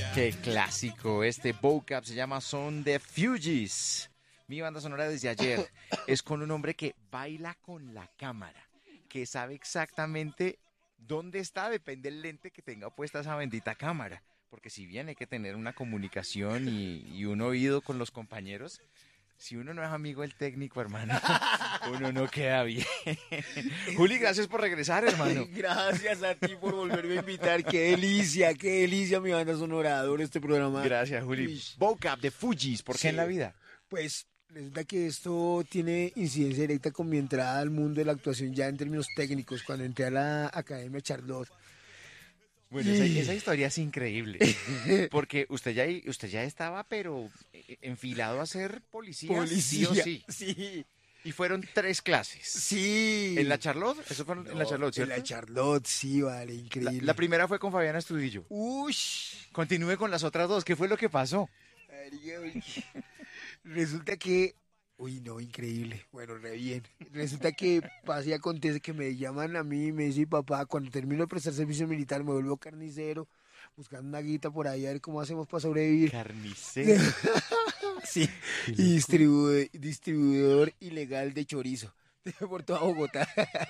Qué clásico, este vocab se llama Son de Fugees. Mi banda sonora desde ayer es con un hombre que baila con la cámara, que sabe exactamente dónde está, depende del lente que tenga puesta esa bendita cámara. Porque si bien hay que tener una comunicación y un oído con los compañeros, si uno no es amigo del técnico, hermano, uno no queda bien. Juli, gracias por regresar, hermano. Gracias a ti por volverme a invitar. Qué delicia, mi banda sonora. Adoro este programa. Gracias, Juli. Uy, Vocab de Fugees, ¿por qué sí. en la vida? Pues resulta que esto tiene incidencia directa con mi entrada al mundo de la actuación ya en términos técnicos, cuando entré a la Academia Charlotte. Bueno, esa historia es increíble, porque usted ya estaba, pero enfilado a ser policía, sí o Policía. sí. Sí. Y fueron 3 clases. Sí. ¿En la Charlotte? Eso fue en la Charlotte, En ¿cierto? la Charlotte, sí, vale, La, increíble. la primera fue con Fabiana Estudillo. Ush. Continúe con las otras 2. ¿Qué fue lo que pasó? Resulta que, uy, no, increíble. Bueno, re bien. Resulta que pasa y acontece que me llaman a mí y me dice, papá, cuando termino de prestar servicio militar me vuelvo carnicero, buscando una guita por ahí a ver cómo hacemos para sobrevivir. Carnicero. Sí, Qué y loco. distribuidor ilegal de chorizo por toda Bogotá.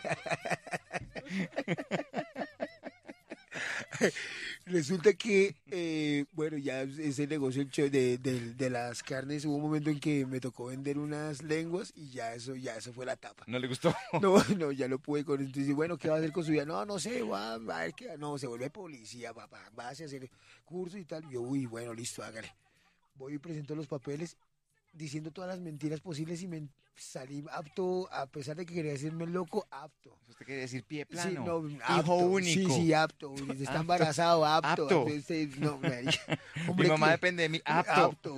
Resulta que, bueno, ya ese negocio de las carnes, hubo un momento en que me tocó vender unas lenguas y ya eso fue la tapa. ¿No le gustó? No, no, ya lo pude con entonces, bueno, ¿qué va a hacer con su vida? No, no sé, va a ver qué, no, se vuelve policía, papá, va a hacer curso y tal. Yo, uy, bueno, listo, hágale. Voy y presento los papeles diciendo todas las mentiras posibles y salí apto, a pesar de que quería decirme loco, apto. ¿Usted quiere decir pie Sí, plano? no, Hijo apto. único. Sí, apto. Está Apto. embarazado, apto. Apto. No, Mi hombre, mamá depende de mí. Apto. apto.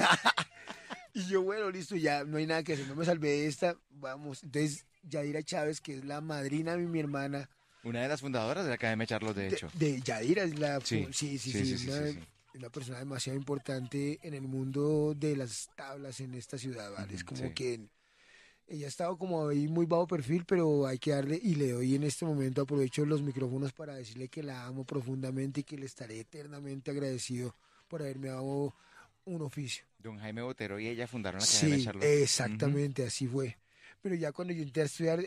Y yo, bueno, listo, ya no hay nada que hacer, no me salvé de esta, vamos. Entonces, Yadira Chávez, que es la madrina de mi hermana, Una de las fundadoras de la Academia Charlos, de hecho. de Yadira, es la, Sí, sí, sí. una persona demasiado importante en el mundo de las tablas en esta ciudad, ¿vale? Es como Sí. que ella ha estado como ahí muy bajo perfil, pero hay que darle, y le doy en este momento, aprovecho los micrófonos para decirle que la amo profundamente y que le estaré eternamente agradecido por haberme dado un oficio. Don Jaime Botero y ella fundaron la Academia Sí, Charlos. exactamente, así fue. Pero ya cuando yo entré a estudiar,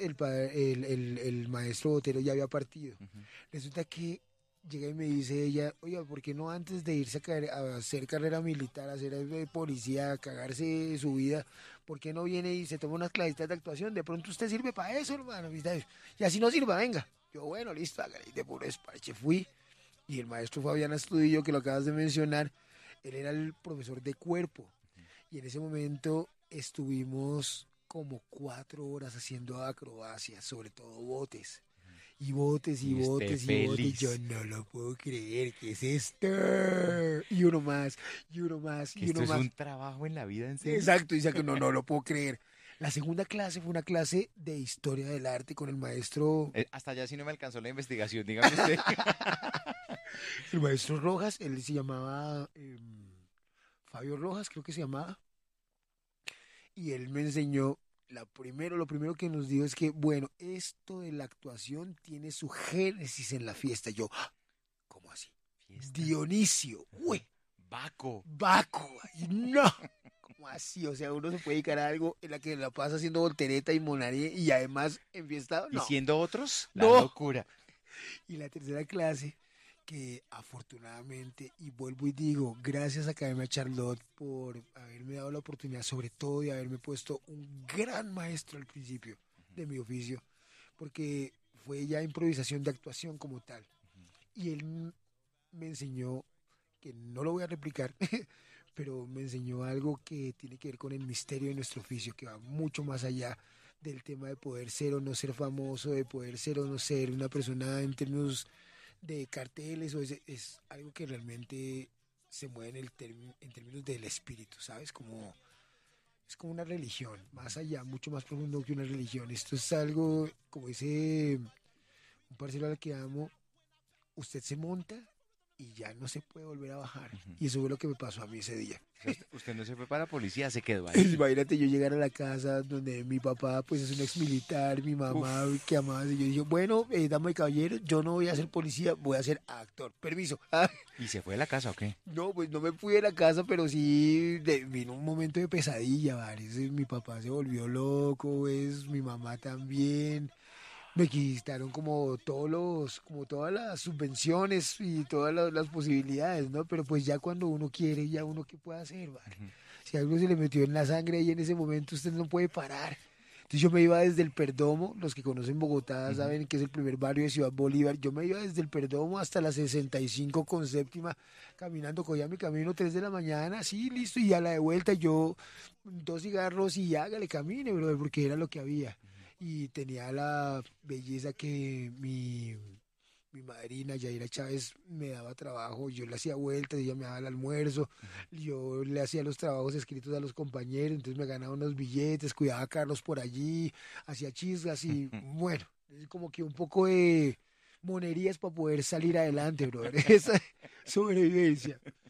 el maestro Botero ya había partido. Resulta que llega y me dice ella, oiga, ¿por qué no antes de irse a hacer carrera militar, a ser policía, a cagarse su vida, ¿por qué no viene y se toma unas clasitas de actuación? De pronto usted sirve para eso, hermano. Y así no sirva, venga. Yo, bueno, listo, hágale. De puro despache fui. Y el maestro Fabián Astudillo, que lo acabas de mencionar, él era el profesor de cuerpo. Y en ese momento estuvimos como 4 horas haciendo acrobacias, sobre todo botes. Y botes y Y usted botes y botes. feliz. Yo no lo puedo creer. ¿Qué es esto? Y uno más, y uno más, Que y esto uno es más. un trabajo en la vida, ¿en serio? Exacto, dice que no, no lo puedo creer. La segunda clase fue una clase de historia del arte con Hasta allá sí no me alcanzó la investigación, dígame usted. el maestro Rojas. Él se llamaba Fabio Rojas, creo que se llamaba. Y él me enseñó, lo primero que nos dijo es que, bueno, esto de la actuación tiene su génesis en la fiesta. Yo, "Ah, ¿cómo así? Fiesta. Dionisio, uy, Baco. Baco, ay, no, ¿cómo así? O sea, uno se puede dedicar a algo en la que la pasa haciendo voltereta y monaría y además enfiestado, ¿Y no. siendo otros? La No. locura. Y la tercera clase, que afortunadamente, y vuelvo y digo, gracias a Academia Charlotte por haberme dado la oportunidad, sobre todo de haberme puesto un gran maestro al principio de mi oficio, porque fue ya improvisación de actuación como tal. Y él me enseñó, que no lo voy a replicar, pero me enseñó algo que tiene que ver con el misterio de nuestro oficio, que va mucho más allá del tema de poder ser o no ser famoso, de poder ser o no ser una persona en términos de carteles, es algo que realmente se mueve en términos del espíritu, ¿sabes? Es como una religión, más allá, mucho más profundo que una religión. Esto es algo, como dice un parcero al que amo, usted se monta y ya no se puede volver a bajar. Ujú. Y eso fue lo que me pasó a mí ese día. O sea, usted no se fue para policía, se quedó ahí. Imagínate yo llegar a la casa donde mi papá pues es un ex militar, mi mamá Uf. que amaba, y yo dije, bueno, dama y caballero, yo no voy a ser policía, voy a ser actor. Permiso. ¿Y se fue de la casa o qué? No, pues no me fui de la casa, pero sí vino un momento de pesadilla, ¿vale? Mi papá se volvió loco, pues, mi mamá también. Me quitaron como todas las subvenciones y todas las posibilidades, ¿no? Pero pues ya cuando uno quiere, ya uno qué puede hacer, ¿vale? Ujú. Si algo se le metió en la sangre y en ese momento usted no puede parar. Entonces yo me iba desde el Perdomo, los que conocen Bogotá Ujú. saben que es el primer barrio de Ciudad Bolívar, yo me iba desde el Perdomo hasta la 65 con séptima, caminando, cogía mi camino 3 de la mañana, así, listo, y a la de vuelta yo 2 cigarros y hágale camine, brother, porque era lo que había. Y tenía la belleza que mi madrina, Yaira Chávez, me daba trabajo, yo le hacía vueltas, ella me daba el almuerzo, yo le hacía los trabajos escritos a los compañeros, entonces me ganaba unos billetes, cuidaba a Carlos por allí, hacía chisgas y bueno, es como que un poco de monerías para poder salir adelante, brother, esa sobrevivencia.